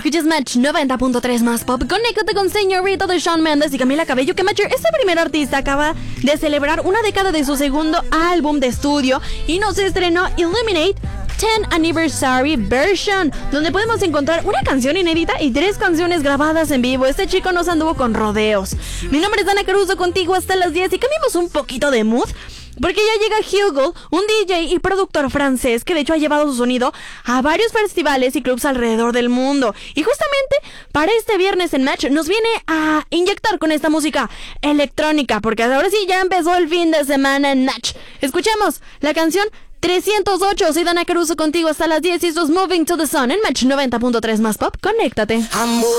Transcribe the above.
Escuchas Match 90.3 más pop. Conéctate con Señorita de Shawn Mendes y Camila Cabello, que Match, este primer artista acaba de celebrar una década de su segundo álbum de estudio y nos estrenó Illuminate 10th Anniversary Version, donde podemos encontrar una canción inédita y 3 canciones grabadas en vivo. Este chico nos anduvo con rodeos. Mi nombre es Dana Caruso, contigo hasta las 10 y cambiamos un poquito de mood, porque ya llega Hugo, un DJ y productor francés que de hecho ha llevado su sonido a varios festivales y clubs alrededor del mundo. Y justamente para este viernes en Match nos viene a inyectar con esta música electrónica, porque ahora sí ya empezó el fin de semana en Match. Escuchemos la canción 308. Soy Dana Caruso, contigo hasta las 10 y esto es Moving to the Sun en Match 90.3 más pop. Conéctate.